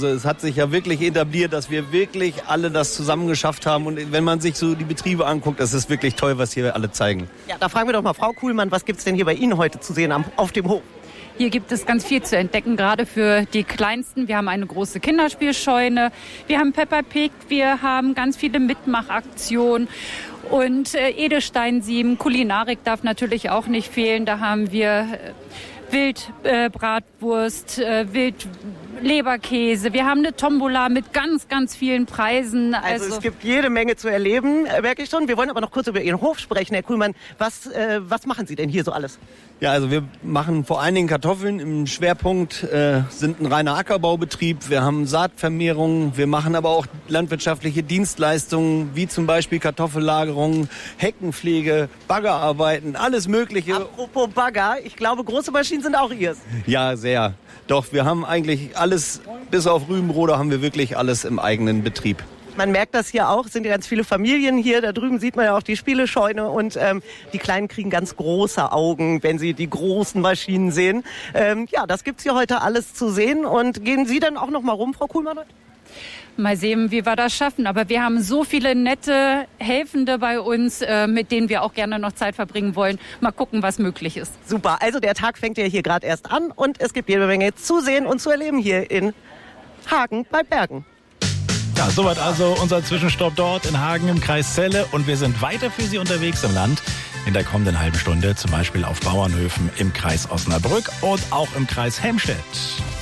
Also es hat sich ja wirklich etabliert, dass wir wirklich alle das zusammen geschafft haben. Und wenn man sich so die Betriebe anguckt, das ist wirklich toll, was hier alle zeigen. Ja, da fragen wir doch mal Frau Kuhlmann, was gibt es denn hier bei Ihnen heute zu sehen auf dem Hof? Hier gibt es ganz viel zu entdecken, gerade für die Kleinsten. Wir haben eine große Kinderspielscheune, wir haben Peppa Pig, wir haben ganz viele Mitmachaktionen und Edelsteinsieben. Kulinarik darf natürlich auch nicht fehlen. Da haben wir Wildbratwurst, Wildleberkäse. Wir haben eine Tombola mit ganz, ganz vielen Preisen. Also es gibt jede Menge zu erleben, merke ich schon. Wir wollen aber noch kurz über Ihren Hof sprechen, Herr Kuhlmann. Was machen Sie denn hier so alles? Ja, also wir machen vor allen Dingen Kartoffeln. Im Schwerpunkt sind ein reiner Ackerbaubetrieb. Wir haben Saatvermehrung. Wir machen aber auch landwirtschaftliche Dienstleistungen, wie zum Beispiel Kartoffellagerung, Heckenpflege, Baggerarbeiten, alles Mögliche. Apropos Bagger, ich glaube, große Maschinen sind auch Ihres. Ja, sehr. Doch, wir haben eigentlich alles, bis auf Rübenroder, haben wir wirklich alles im eigenen Betrieb. Man merkt das hier auch, es sind ja ganz viele Familien hier. Da drüben sieht man ja auch die Spielescheune und die Kleinen kriegen ganz große Augen, wenn sie die großen Maschinen sehen. Ja, das gibt's hier heute alles zu sehen. Und gehen Sie dann auch noch mal rum, Frau Kuhlmann? Mal sehen, wie wir das schaffen. Aber wir haben so viele nette Helfende bei uns, mit denen wir auch gerne noch Zeit verbringen wollen. Mal gucken, was möglich ist. Super, also der Tag fängt ja hier gerade erst an und es gibt jede Menge zu sehen und zu erleben hier in Hagen bei Bergen. Ja, soweit also unser Zwischenstopp dort in Hagen im Kreis Celle. Und wir sind weiter für Sie unterwegs im Land in der kommenden halben Stunde. Zum Beispiel auf Bauernhöfen im Kreis Osnabrück und auch im Kreis Helmstedt.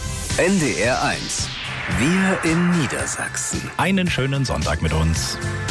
NDR 1. Wir in Niedersachsen. Einen schönen Sonntag mit uns.